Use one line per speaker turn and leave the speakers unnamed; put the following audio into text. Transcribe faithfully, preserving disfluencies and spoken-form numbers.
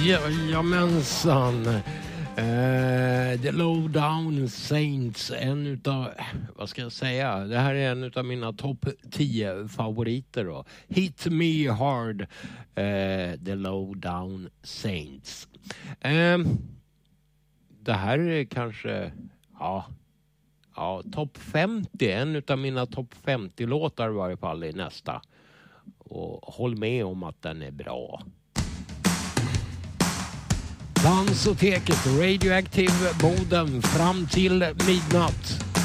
Jajamensan. Uh, The Lowdown Saints, en utav, vad ska jag säga, det här är en utav mina topp tio favoriter då. Hit Me Hard, uh, The Lowdown Saints. Uh, det här är kanske, ja, ja topp femtio, en utav mina topp femtio-låtar i varje fall i nästa. Och håll med om att den är bra. Dansoteket, Radioactive Boden fram till midnatt.